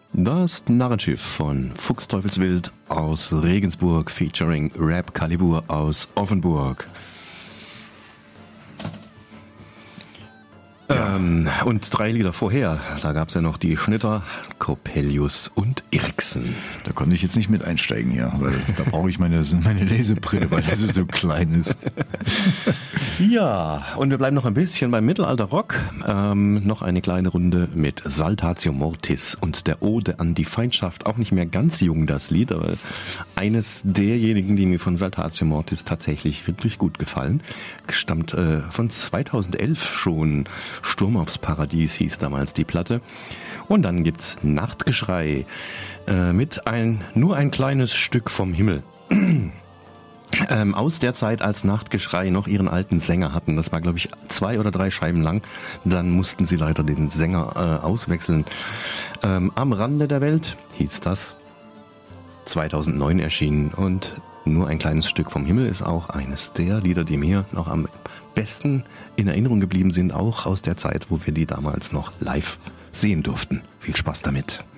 Das Narrenschiff von Fuchsteufelswild aus Regensburg featuring Rap Calibur aus Offenburg. Und 3 Lieder vorher, da gab es ja noch die Schnitter, Coppelius und Irxen. Da konnte ich jetzt nicht mit einsteigen, ja, weil da brauche ich meine Lesebrille, weil das so klein ist. Ja, und wir bleiben noch ein bisschen beim Mittelalter-Rock. Noch eine kleine Runde mit Saltatio Mortis und der Ode an die Feindschaft. Auch nicht mehr ganz jung, das Lied, aber eines derjenigen, die mir von Saltatio Mortis tatsächlich wirklich gut gefallen. Stammt von 2011 schon. Sturm aufs Paradies hieß damals die Platte. Und dann gibt's Nachtgeschrei mit nur ein kleines Stück vom Himmel. Aus der Zeit, als Nachtgeschrei noch ihren alten Sänger hatten. Das war, glaube ich, 2 oder 3 Scheiben lang. Dann mussten sie leider den Sänger auswechseln. Am Rande der Welt hieß das. 2009 erschienen. Und nur ein kleines Stück vom Himmel ist auch eines der Lieder, die mir noch am besten in Erinnerung geblieben sind. Auch aus der Zeit, wo wir die damals noch live sehen durften. Viel Spaß damit.